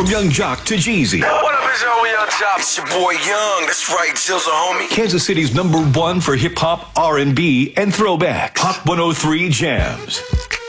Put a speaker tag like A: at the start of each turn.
A: From Young Jock to Jeezy.
B: What up, it's your Young Jock? It's your boy Young. That's right, Jill's a homie.
A: Kansas City's #1 for hip hop, R&B, and throwbacks. Hot 103 Jams.